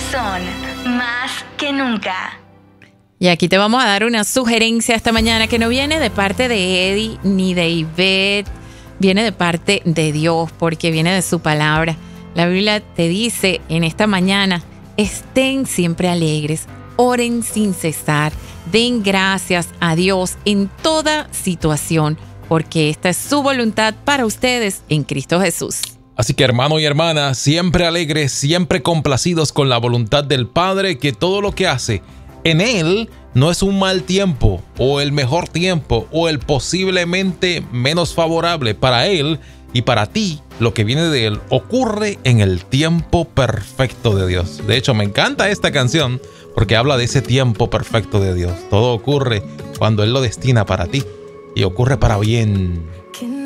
son más que nunca. Y aquí te vamos a dar una sugerencia esta mañana que no viene de parte de Eddie ni de Ivette, viene de parte de Dios porque viene de su palabra. La Biblia te dice en esta mañana, estén siempre alegres, oren sin cesar, den gracias a Dios en toda situación, porque esta es su voluntad para ustedes en Cristo Jesús. Así que hermano y hermana, siempre alegres, siempre complacidos con la voluntad del Padre, que todo lo que hace en Él no es un mal tiempo o el mejor tiempo o el posiblemente menos favorable para Él y para ti. Lo que viene de Él ocurre en el tiempo perfecto de Dios. De hecho, me encanta esta canción porque habla de ese tiempo perfecto de Dios. Todo ocurre cuando Él lo destina para ti y ocurre para bien.